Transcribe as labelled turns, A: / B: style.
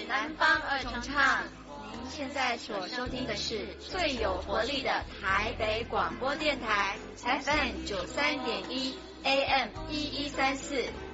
A: 南方二重唱。您现在所收听的是最有活力的台北广播电台 FM 93.1 AM 1134。